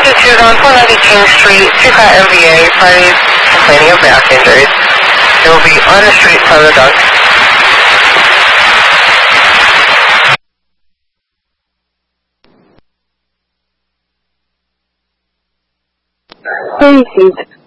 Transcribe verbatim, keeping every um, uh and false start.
is on four ninety King Street, two-car M V A, parties complaining of back injuries. It will be on the street from the dunk. Received.